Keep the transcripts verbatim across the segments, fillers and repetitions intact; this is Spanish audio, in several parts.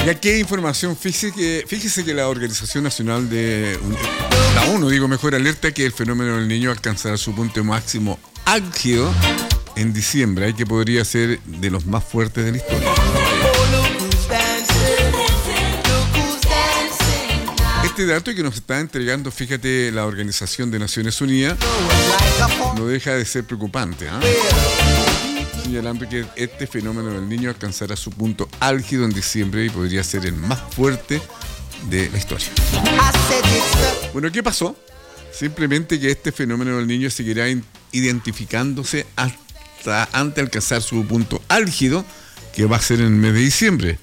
Y aquí hay información, fíjese que, fíjese que la Organización Nacional de la ONU, digo mejor, alerta que el fenómeno del Niño alcanzará su punto máximo álgido en diciembre, y que podría ser de los más fuertes de la historia. Este dato que nos está entregando, fíjate, la Organización de Naciones Unidas, no deja de ser preocupante, ¿eh? Señalando que este fenómeno del Niño alcanzará su punto álgido en diciembre y podría ser el más fuerte de la historia. Bueno, ¿qué pasó? Simplemente que este fenómeno del Niño seguirá identificándose hasta antes de alcanzar su punto álgido, que va a ser en el mes de diciembre.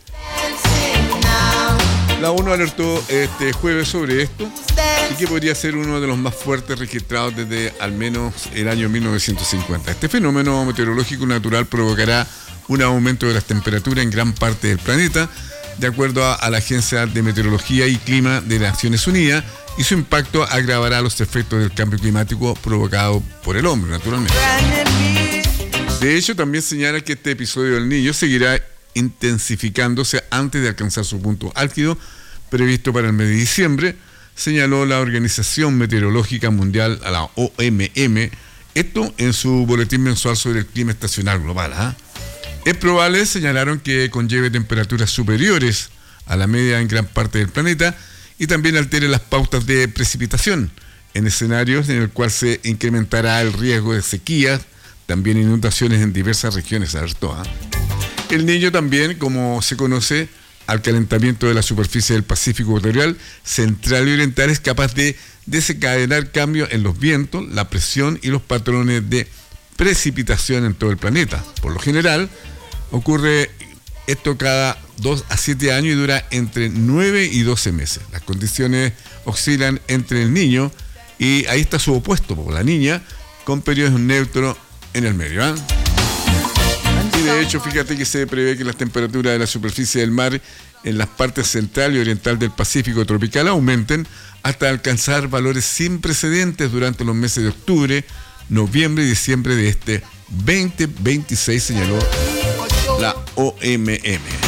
La ONU alertó este jueves sobre esto y que podría ser uno de los más fuertes registrados desde al menos el año mil novecientos cincuenta. Este fenómeno meteorológico natural provocará un aumento de las temperaturas en gran parte del planeta, de acuerdo a, a la Agencia de Meteorología y Clima de Naciones Unidas, y su impacto agravará los efectos del cambio climático provocado por el hombre, naturalmente. De hecho, también señala que este episodio del Niño seguirá intensificándose antes de alcanzar su punto álgido previsto para el mes de diciembre, señaló la Organización Meteorológica Mundial, a la O M M, esto en su boletín mensual sobre el clima estacional global. ¿eh? Es probable, señalaron, que conlleve temperaturas superiores a la media en gran parte del planeta y también altere las pautas de precipitación en escenarios en el cual se incrementará el riesgo de sequías, también inundaciones en diversas regiones, alertó. ¿eh? El Niño también, como se conoce, al calentamiento de la superficie del Pacífico Ecuatorial, Central y Oriental, es capaz de desencadenar cambios en los vientos, la presión y los patrones de precipitación en todo el planeta. Por lo general, ocurre esto cada dos a siete años y dura entre nueve y doce meses. Las condiciones oscilan entre el Niño y ahí está su opuesto, la niña, con periodos neutros en el medio. ¿eh? Y de hecho, fíjate que se prevé que las temperaturas de la superficie del mar en las partes central y oriental del Pacífico tropical aumenten hasta alcanzar valores sin precedentes durante los meses de octubre, noviembre y diciembre de este veinte veintiséis, señaló la O M M.